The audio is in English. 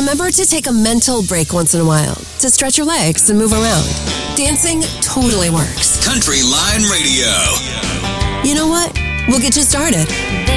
remember to take a mental break once in a while to stretch your legs and move around. Dancing totally works. Country Line Radio. You know what? We'll get you started.